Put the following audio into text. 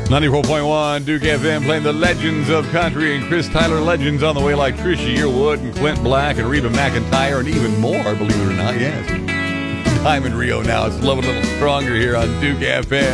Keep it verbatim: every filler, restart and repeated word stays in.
ninety-four point one Duke F M playing the legends of country and Chris Tyler legends on the way like Trisha Yearwood and Clint Black and Reba McEntire and even more, believe it or not, yes. Diamond Rio now. It's a little, little stronger here on Duke F M.